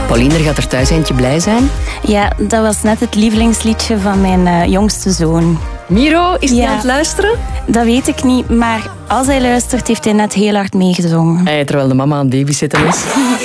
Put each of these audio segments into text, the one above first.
Pauline, er gaat er thuis eentje blij zijn. Ja, dat was net het lievelingsliedje van mijn jongste zoon. Miro, is hij aan het luisteren? Dat weet ik niet, maar als hij luistert, heeft hij net heel hard meegezongen. Terwijl de mama aan het babysitten is.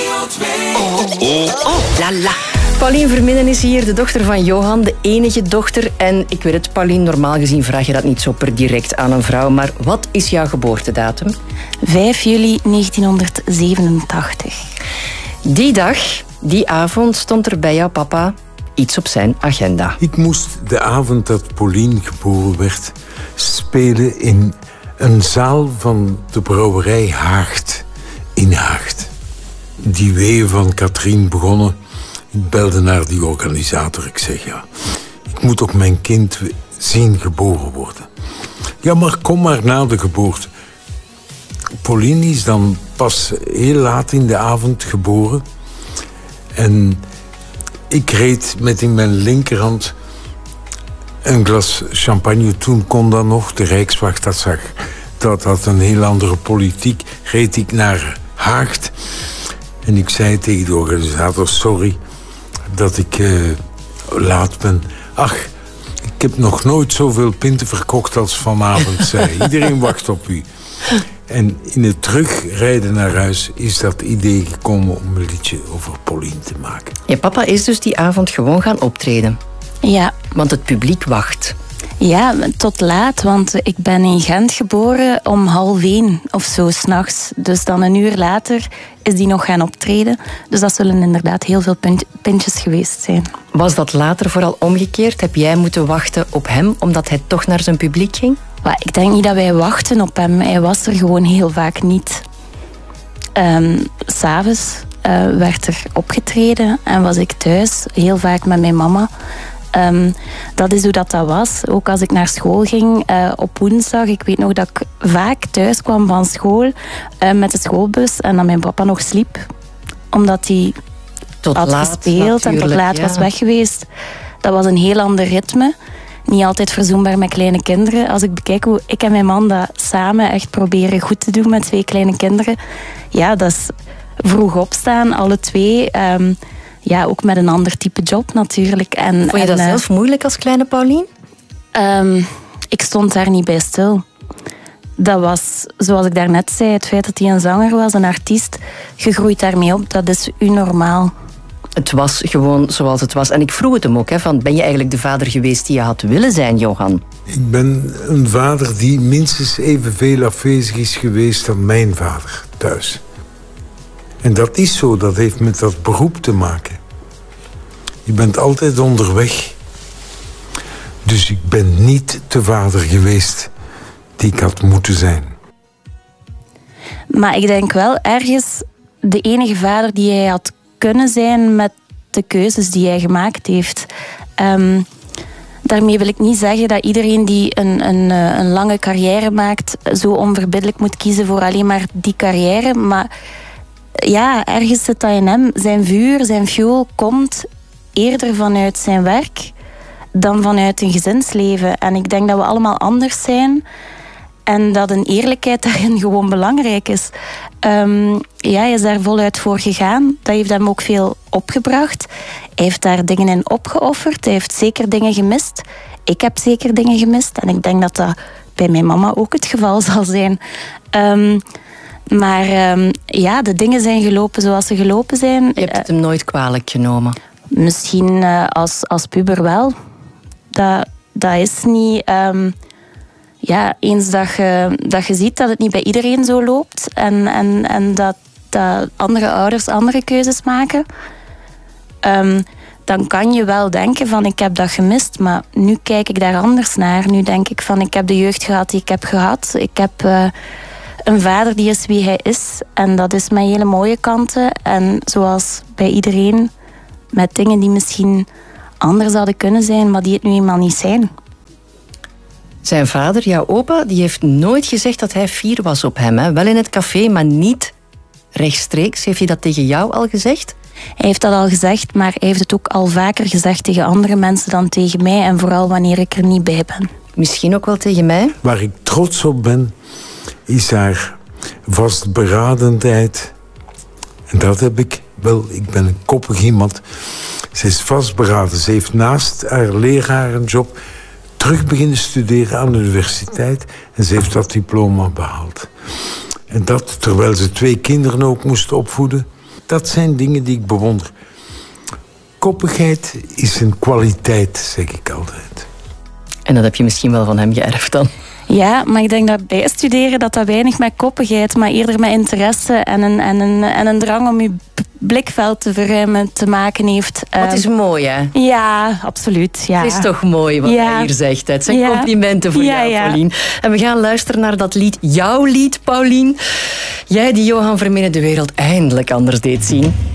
La. Pauline Verminnen is hier, de dochter van Johan, de enige dochter. En ik weet het, Pauline, normaal gezien vraag je dat niet zo per direct aan een vrouw. Maar wat is jouw geboortedatum? 5 juli 1987. Die dag, die avond, stond er bij jouw papa iets op zijn agenda. Ik moest de avond dat Pauline geboren werd spelen in een zaal van de brouwerij Haagt in Haagt. Die weeën van Katrien begonnen. Ik belde naar die organisator. Ik zeg, ja, ik moet ook mijn kind zien geboren worden. Ja, maar kom maar na de geboorte. Pauline is dan pas heel laat in de avond geboren. En ik reed met in mijn linkerhand een glas champagne. Toen kon dat nog. De Rijkswacht dat zag. Dat had een heel andere politiek. Reed ik naar Haagt. En ik zei tegen de organisator, sorry dat ik laat ben. Ach, ik heb nog nooit zoveel pinten verkocht als vanavond, zei. Iedereen wacht op u. En in het terugrijden naar huis is dat idee gekomen om een liedje over Pauline te maken. Je papa is dus die avond gewoon gaan optreden? Ja. Want het publiek wacht. Ja, tot laat, want ik ben in Gent geboren om 12:30 of zo 's nachts. Dus dan een uur later is die nog gaan optreden. Dus dat zullen inderdaad heel veel pintjes geweest zijn. Was dat later vooral omgekeerd? Heb jij moeten wachten op hem, omdat hij toch naar zijn publiek ging? Maar ik denk niet dat wij wachten op hem. Hij was er gewoon heel vaak niet. 'S Avonds werd er opgetreden en was ik thuis, heel vaak met mijn mama. Dat is hoe dat was. Ook als ik naar school ging op woensdag. Ik weet nog dat ik vaak thuis kwam van school met de schoolbus en dat mijn papa nog sliep. Omdat hij had gespeeld en tot laat was weg geweest. Dat was een heel ander ritme. Niet altijd verzoenbaar met kleine kinderen. Als ik bekijk hoe ik en mijn man dat samen echt proberen goed te doen met 2 kleine kinderen. Ja, dat is vroeg opstaan, alle 2. Ja, ook met een ander type job natuurlijk. Vond je dat zelf moeilijk als kleine Pauline? Ik stond daar niet bij stil. Dat was, zoals ik daarnet zei, het feit dat hij een zanger was, een artiest. Je groeit daarmee op, dat is u normaal. Het was gewoon zoals het was. En ik vroeg het hem ook, van, ben je eigenlijk de vader geweest die je had willen zijn, Johan? Ik ben een vader die minstens evenveel afwezig is geweest dan mijn vader thuis. En dat is zo, dat heeft met dat beroep te maken. Je bent altijd onderweg. Dus ik ben niet de vader geweest die ik had moeten zijn. Maar ik denk wel ergens de enige vader die hij had kunnen zijn met de keuzes die hij gemaakt heeft. Daarmee wil ik niet zeggen dat iedereen die een lange carrière maakt zo onverbiddelijk moet kiezen voor alleen maar die carrière. Maar ja, ergens zit dat in hem. Zijn vuur, zijn fuel komt eerder vanuit zijn werk dan vanuit een gezinsleven. En ik denk dat we allemaal anders zijn en dat een eerlijkheid daarin gewoon belangrijk is. Hij is daar voluit voor gegaan. Dat heeft hem ook veel opgebracht. Hij heeft daar dingen in opgeofferd. Hij heeft zeker dingen gemist. Ik heb zeker dingen gemist. En ik denk dat dat bij mijn mama ook het geval zal zijn. Maar de dingen zijn gelopen zoals ze gelopen zijn. Je hebt het hem nooit kwalijk genomen? Misschien als puber wel. Dat is niet... eens dat je ziet dat het niet bij iedereen zo loopt. En dat andere ouders andere keuzes maken. Dan kan je wel denken van ik heb dat gemist. Maar nu kijk ik daar anders naar. Nu denk ik van ik heb de jeugd gehad die ik heb gehad. Ik heb... een vader die is wie hij is. En dat is met hele mooie kanten. En zoals bij iedereen, met dingen die misschien anders hadden kunnen zijn, maar die het nu eenmaal niet zijn. Zijn vader, jouw opa, die heeft nooit gezegd dat hij fier was op hem. Hè? Wel in het café, maar niet rechtstreeks. Heeft hij dat tegen jou al gezegd? Hij heeft dat al gezegd, maar hij heeft het ook al vaker gezegd tegen andere mensen dan tegen mij. En vooral wanneer ik er niet bij ben. Misschien ook wel tegen mij? Waar ik trots op ben, is haar vastberadenheid. En dat heb ik Wel, ik ben een koppig iemand. Ze is vastberaden. Ze heeft naast haar leraar een job terug beginnen studeren aan de universiteit. En ze heeft dat diploma behaald. En dat terwijl ze 2 kinderen ook moest opvoeden. Dat zijn dingen die ik bewonder. Koppigheid is een kwaliteit, zeg ik altijd. En dat heb je misschien wel van hem geërfd dan? Ja, maar ik denk dat bijstuderen dat weinig met koppigheid, maar eerder met interesse en een drang om je blikveld te verruimen te maken heeft. Wat is mooi, hè? Ja, absoluut. Ja. Het is toch mooi wat hij hier zegt. Het zijn complimenten voor jou, Paulien. En we gaan luisteren naar dat lied, jouw lied, Paulien. Jij die Johan Verminen de wereld eindelijk anders deed zien.